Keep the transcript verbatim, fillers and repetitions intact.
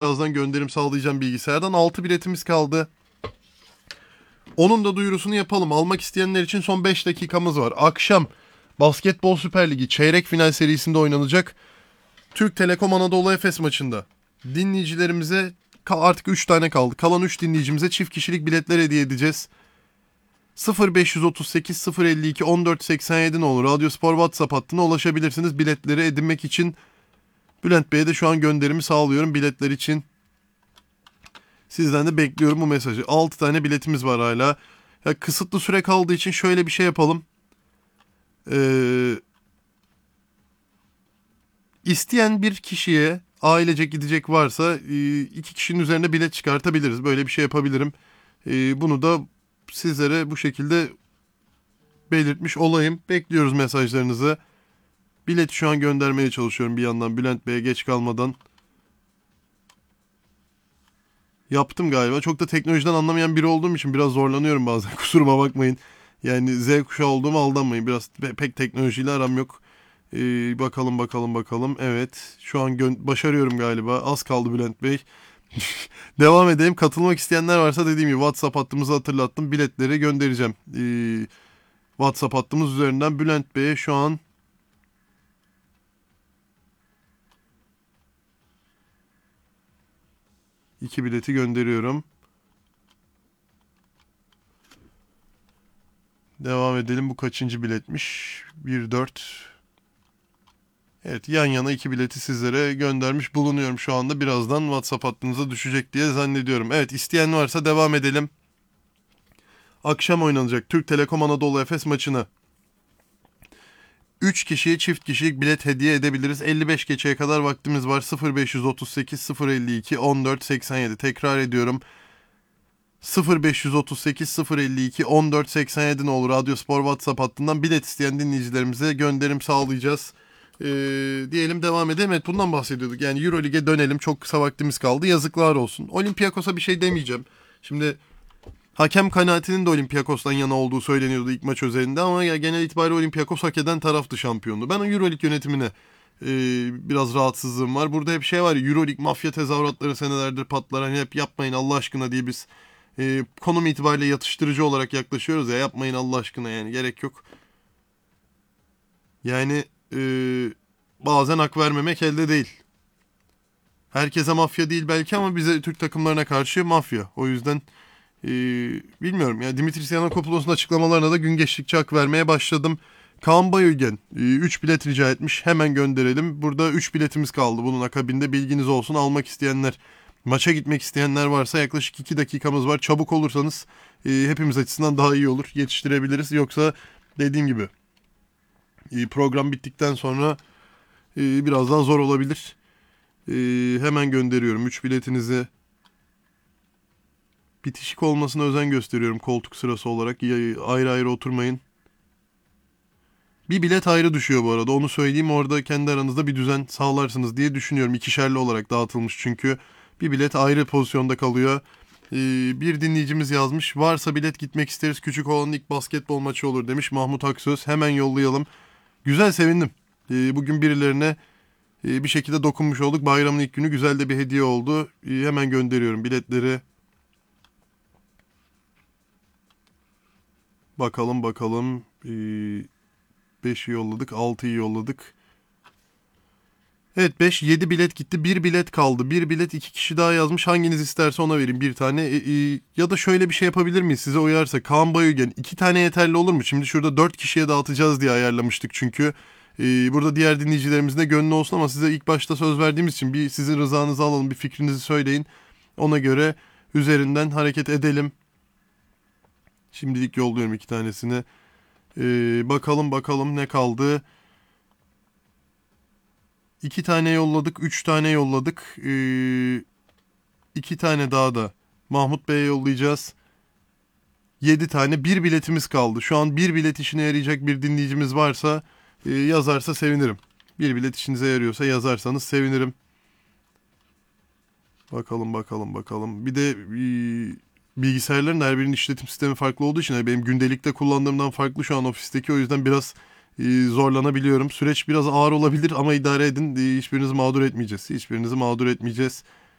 birazdan gönderim sağlayacağım bilgisayardan. altı biletimiz kaldı. Onun da duyurusunu yapalım. Almak isteyenler için son beş dakikamız var. Akşam Basketbol Süper Ligi çeyrek final serisinde oynanacak Türk Telekom Anadolu Efes maçında dinleyicilerimize artık üç tane kaldı. Kalan üç dinleyicimize çift kişilik biletler hediye edeceğiz. sıfır beş otuz sekiz sıfır elli iki on dört seksen yedi olur. Radyospor WhatsApp hattına ulaşabilirsiniz biletleri edinmek için. Bülent Bey'e de şu an gönderimi sağlıyorum biletler için. Sizden de bekliyorum bu mesajı. altı tane biletimiz var hala. Ya kısıtlı süre kaldığı için şöyle bir şey yapalım. Ee, isteyen bir kişiye ailecek gidecek varsa iki kişinin üzerine bilet çıkartabiliriz. Böyle bir şey yapabilirim. Ee, bunu da sizlere bu şekilde belirtmiş olayım. Bekliyoruz mesajlarınızı. Bileti şu an göndermeye çalışıyorum bir yandan Bülent Bey'e geç kalmadan. Yaptım galiba. Çok da teknolojiden anlamayan biri olduğum için biraz zorlanıyorum bazen. Kusuruma bakmayın. Yani Z kuşağı olduğumu aldanmayın. Biraz pek teknolojiyle aram yok. Ee, bakalım bakalım bakalım. Evet. Şu an gö- başarıyorum galiba. Az kaldı Bülent Bey. Devam edelim. Katılmak isteyenler varsa dediğim gibi WhatsApp hattımızı hatırlattım. Biletleri göndereceğim. Ee, WhatsApp hattımız üzerinden Bülent Bey'e şu an iki bileti gönderiyorum. Devam edelim. Bu kaçıncı biletmiş? bir dört. Evet, yan yana iki bileti sizlere göndermiş bulunuyorum şu anda. Birazdan WhatsApp hattınıza düşecek diye zannediyorum. Evet, isteyen varsa devam edelim. Akşam oynanacak Türk Telekom Anadolu Efes maçını üç kişiye çift kişilik bilet hediye edebiliriz. elli beş geçeye kadar vaktimiz var. sıfır beş otuz sekiz sıfır elli iki on dört seksen yedi. Tekrar ediyorum. sıfır beş otuz sekiz sıfır elli iki on dört seksen yedi ne olur. Radyospor WhatsApp hattından bilet isteyen dinleyicilerimize gönderim sağlayacağız. Ee, diyelim devam edelim. Evet, bundan bahsediyorduk. Yani Euroleague'e dönelim. Çok kısa vaktimiz kaldı. Yazıklar olsun. Olympiakos'a bir şey demeyeceğim. Şimdi hakem kanaatinin de Olympiakos'tan yana olduğu söyleniyordu ilk maç özelinde ama ya genel itibariyle Olympiakos hak eden taraftı şampiyonluğu. Ben o Euroleague yönetimine e, biraz rahatsızlığım var. Burada hep şey var ya, Euroleague mafya tezahüratları senelerdir patlar. Hani hep yapmayın Allah aşkına diye biz e, konum itibariyle yatıştırıcı olarak yaklaşıyoruz ya, yapmayın Allah aşkına, yani gerek yok. Yani e, bazen hak vermemek elde değil. Herkese mafya değil belki ama bize Türk takımlarına karşı mafya. O yüzden Ee, bilmiyorum ya, Dimitris Yanakopoulos'un açıklamalarına da gün geçtikçe hak vermeye başladım. Kaan Bayülgen üç e, bilet rica etmiş, hemen gönderelim. Burada üç biletimiz kaldı, bunun akabinde bilginiz olsun. Almak isteyenler, maça gitmek isteyenler varsa yaklaşık iki dakikamız var. Çabuk olursanız e, hepimiz açısından daha iyi olur, yetiştirebiliriz. Yoksa dediğim gibi e, program bittikten sonra e, biraz daha zor olabilir. E, hemen gönderiyorum üç biletinizi. Bitişik olmasına özen gösteriyorum koltuk sırası olarak. Ayrı ayrı oturmayın. Bir bilet ayrı düşüyor bu arada. Onu söyleyeyim, orada kendi aranızda bir düzen sağlarsınız diye düşünüyorum. İkişerli olarak dağıtılmış çünkü. Bir bilet ayrı pozisyonda kalıyor. Ee, bir dinleyicimiz yazmış. Varsa bilet gitmek isteriz. Küçük olanın ilk basketbol maçı olur demiş Mahmut Aksöz. Hemen yollayalım. Güzel, sevindim. Ee, bugün birilerine e, bir şekilde dokunmuş olduk. Bayramın ilk günü güzel de bir hediye oldu. Ee, hemen gönderiyorum biletleri. Bakalım bakalım. beşi yolladık. altıyı yolladık. Evet, beş yedi bilet gitti. bir bilet kaldı. bir bilet iki kişi daha yazmış. Hanginiz isterse ona vereyim bir tane. E, e, ya da şöyle bir şey yapabilir miyiz? Size uyarsa Kaan Bayülgen iki tane yeterli olur mu? Şimdi şurada dört kişiye dağıtacağız diye ayarlamıştık çünkü. E, burada diğer dinleyicilerimizin de gönlü olsun ama size ilk başta söz verdiğimiz için bir sizin rızanızı alalım. Bir fikrinizi söyleyin. Ona göre üzerinden hareket edelim. Şimdilik yolluyorum iki tanesini. Ee, bakalım bakalım ne kaldı. İki tane yolladık. Üç tane yolladık. Ee, iki tane daha da Mahmut Bey'e yollayacağız. Yedi tane. Bir biletimiz kaldı. Şu an bir bilet işine yarayacak bir dinleyicimiz varsa e, yazarsa sevinirim. Bir bilet işinize yarıyorsa yazarsanız sevinirim. Bakalım bakalım bakalım. Bir de e, bilgisayarların her birinin işletim sistemi farklı olduğu için yani benim gündelikte kullandığımdan farklı şu an ofisteki, o yüzden biraz e, zorlanabiliyorum. Süreç biraz ağır olabilir ama idare edin. E, hiçbirinizi mağdur etmeyeceğiz. Hiçbirinizi mağdur etmeyeceğiz.